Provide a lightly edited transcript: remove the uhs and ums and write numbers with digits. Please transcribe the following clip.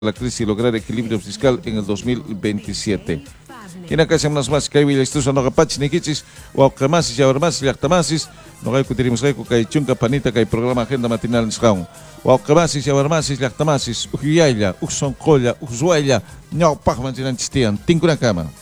la crisis y lograr equilibrio fiscal en el 2027. Kinakasam mas kay Willis to sa nakapatch ni Kichis, wakamasis, yawarmasis, yaktamasis, no kay kutirimos kay kay chungka panita kay programa Agenda Matinal ni Skaung. Wakamasis, yawarmasis, yaktamasis, ukiyaya, uksongkolya, ukzuaya, nyawpak man sinan chistian, tingkuna kama.